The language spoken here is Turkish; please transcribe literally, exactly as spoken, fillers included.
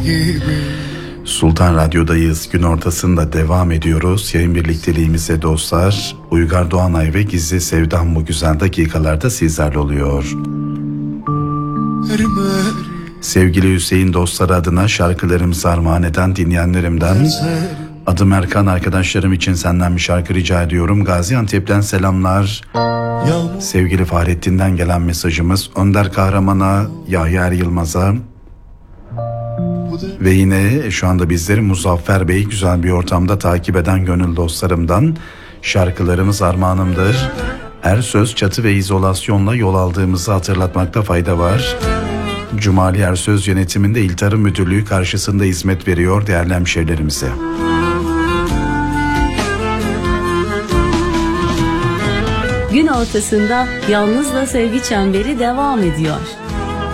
Sultan Radyo'dayız. Gün ortasında devam ediyoruz. Yayın birlikteliğimize dostlar. Uygar Doğanay ve Gizli Sevdam bu güzel dakikalarda sizlerle oluyor. Sevgili Hüseyin dostları adına şarkılarımızı armağan eden dinleyenlerimden, adım Erkan, arkadaşlarım için senden bir şarkı rica ediyorum. Gaziantep'ten selamlar. Sevgili Fahrettin'den gelen mesajımız Önder Kahraman'a, Yahya Er Yılmaz'a ve yine şu anda bizleri Muzaffer Bey güzel bir ortamda takip eden gönül dostlarımdan şarkılarımız armağanımdır. Her söz çatı ve izolasyonla yol aldığımızı hatırlatmakta fayda var. Cumali Ersöz yönetiminde İl Tarım Müdürlüğü karşısında hizmet veriyor değerli hemşehrilerimize. Gün ortasında Yalnızla Sevgi Çemberi devam ediyor.